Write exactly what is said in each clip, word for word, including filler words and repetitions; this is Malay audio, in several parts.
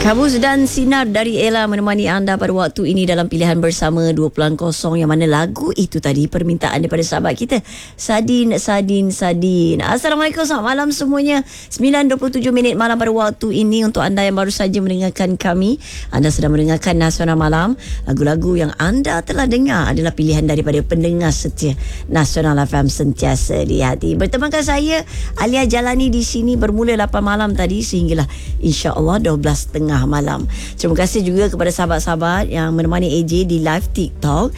Kabus dan Sinar dari Ella menemani anda pada waktu ini dalam pilihan bersama dua puluh kosong, yang mana lagu itu tadi permintaan daripada sahabat kita Sadin, Sadin, Sadin. Assalamualaikum, selamat malam semuanya. sembilan dua puluh tujuh minit malam pada waktu ini. Untuk anda yang baru saja mendengarkan kami, anda sedang mendengarkan Nasional Malam. Lagu-lagu yang anda telah dengar adalah pilihan daripada pendengar setia Nasional F M sentiasa di hati. Bertemankan saya Alia Jalani di sini bermula lapan malam tadi sehinggalah insya-Allah dua belas tiga puluh malam. Terima kasih juga kepada sahabat-sahabat yang menemani A J di live TikTok.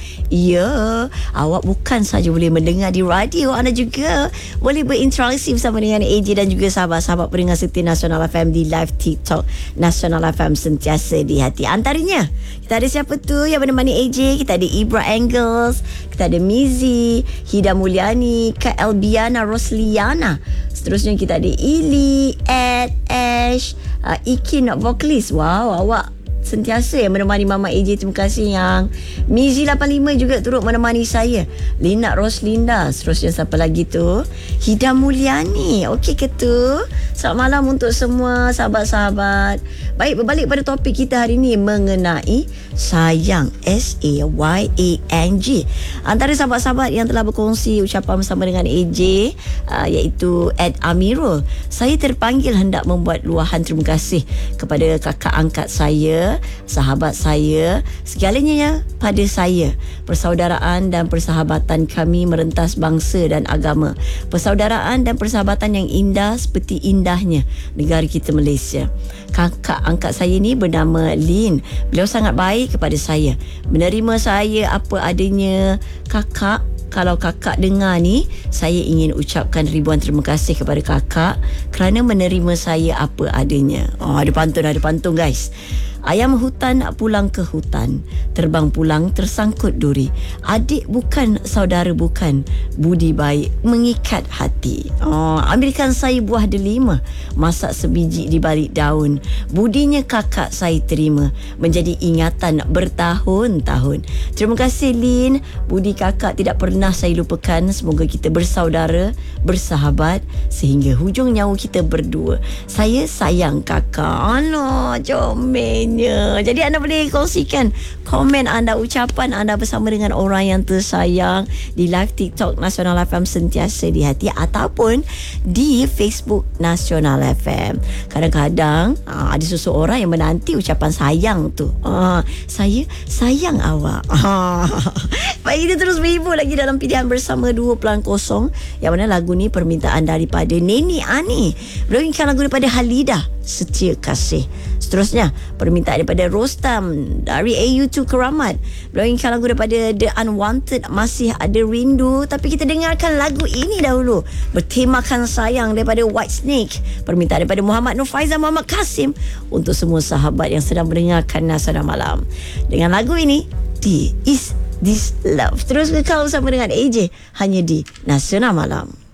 Ya, awak bukan saja boleh mendengar di radio, anda juga boleh berinteraksi bersama dengan A J dan juga sahabat-sahabat pendengar setia Nasional F M di live TikTok Nasional F M sentiasa di hati. Antaranya kita ada siapa tu yang menemani A J? Kita ada Ibra Angles, kita ada Mizi, Hida Mulyani, Kak Elbiana Rosliana. Seterusnya kita ada Ili, Ed, Ash, uh, Ikin vokalis. Wow, awak sentiasa yang menemani Mama A J. Terima kasih. Yang Mizi lapan lima juga turut menemani saya. Lina Roslinda. Seterusnya siapa lagi tu? Hida Mulyani. Okey ke tu? Selamat malam untuk semua sahabat-sahabat. Baik, berbalik pada topik kita hari ini mengenai sayang, S A Y A N G. Antara sahabat-sahabat yang telah berkongsi ucapan bersama dengan A J, uh, iaitu Ed Amirul. Saya terpanggil hendak membuat luahan terima kasih kepada kakak angkat saya, sahabat saya, segalanya ya pada saya. Persaudaraan dan persahabatan kami merentas bangsa dan agama. Persaudaraan dan persahabatan yang indah seperti indahnya negara kita Malaysia. Kakak angkat saya ni bernama Lin. Beliau sangat baik kepada saya, menerima saya apa adanya. Kakak, kalau kakak dengar ni, saya ingin ucapkan ribuan terima kasih kepada kakak kerana menerima saya apa adanya. Oh, ada pantun, ada pantun guys. Ayam hutan nak pulang ke hutan, terbang pulang tersangkut duri. Adik bukan, saudara bukan, budi baik mengikat hati. Oh, ambilkan saya buah delima, masak sebiji di balik daun. Budinya kakak saya terima, menjadi ingatan bertahun-tahun. Terima kasih Lin, budi kakak tidak pernah saya lupakan. Semoga kita bersaudara, bersahabat sehingga hujung nyawa kita berdua. Saya sayang kakak. Alah, comel. Jadi anda boleh kongsikan komen anda, ucapan anda bersama dengan orang yang tersayang di live TikTok Nasional F M sentiasa di hati ataupun di Facebook Nasional F M. Kadang-kadang aa, ada seseorang yang menanti ucapan sayang tu. Aa, saya sayang awak. Aa. Baik, kita terus berhibur lagi dalam pilihan bersama dua puluh kosong, yang mana lagu ni permintaan daripada Neni Ani. Beliau inginkan lagu daripada Halidah, Setia Kasih. Seterusnya permintaan daripada Rostam dari A U to Keramat. Beliau inginkan lagu daripada The Unwanted, Masih Ada Rindu. Tapi kita dengarkan lagu ini dahulu, Bertemakan Sayang daripada Whitesnake. Permintaan daripada Muhammad Nur Faizal Muhammad Kasim untuk semua sahabat yang sedang mendengarkan Nasional Malam dengan lagu ini, T Is This Love. Terus kekal bersama dengan A J hanya di Nasional Malam.